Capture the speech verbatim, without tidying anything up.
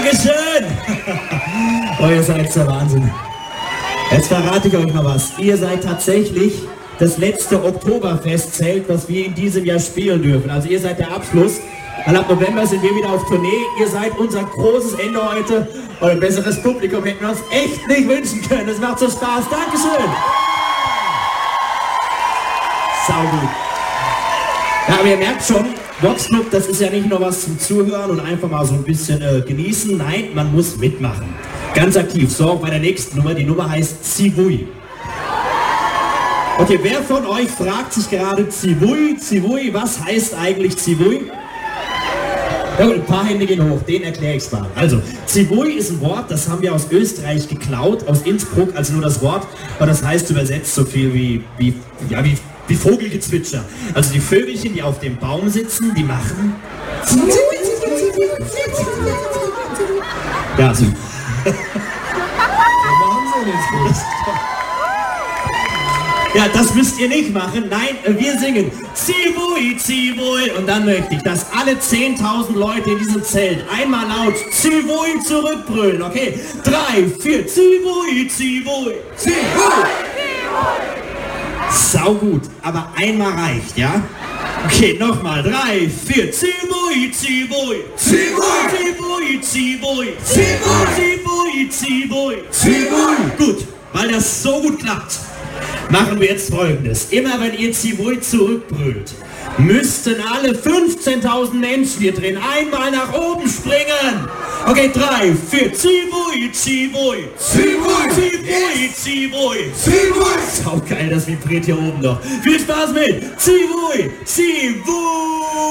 Dankeschön! Oh, ihr seid der Wahnsinn. Jetzt verrate ich euch mal was. Ihr seid tatsächlich das letzte Oktoberfestzelt, was wir in diesem Jahr spielen dürfen. Also ihr seid der Abschluss. Weil ab November sind wir wieder auf Tournee. Ihr seid unser großes Ende heute. Und ein besseres Publikum hätten wir uns echt nicht wünschen können. Es macht so Spaß. Dankeschön! Saugut. Ja, aber ihr merkt schon, Vox Club, das ist ja nicht nur was zum Zuhören und einfach mal so ein bisschen äh, genießen. Nein, man muss mitmachen. Ganz aktiv. So, auch bei der nächsten Nummer. Die Nummer heißt Zivui. Okay, wer von euch fragt sich gerade Zivui? Zivui, was heißt eigentlich Zivui? Ja gut, ein paar Hände gehen hoch, den erkläre ich mal. Also, Zivui ist ein Wort, das haben wir aus Österreich geklaut, aus Innsbruck, also nur das Wort. Und das heißt übersetzt so viel wie, wie, ja, wie, wie Vogelgezwitscher. Also die Vögelchen, die auf dem Baum sitzen, die machen... Ja, so. Ja, das müsst ihr nicht machen. Nein, wir singen Zivui, Zivui. Und dann möchte ich, dass alle zehntausend Leute in diesem Zelt einmal laut Zivui zurückbrüllen. Okay, drei, vier, Zivui, Zivui, Zivui. Sau gut, aber einmal reicht, ja? Okay, nochmal, drei, vier, Zivui, Zivui, Zivui, Zivui, Zivui, Zivui, Zivui, Zivui. Gut, weil das so gut klappt, machen wir jetzt Folgendes. Immer wenn ihr Zivui zurückbrüllt, müssten alle fünfzehntausend Menschen hier drin einmal nach oben springen. Okay, drei, vier, Zivui, Zivui, Zivui, Zivui, Zivui, Zivui. Sau geil, das vibriert hier oben noch. Viel Spaß mit Zivui, Zivui.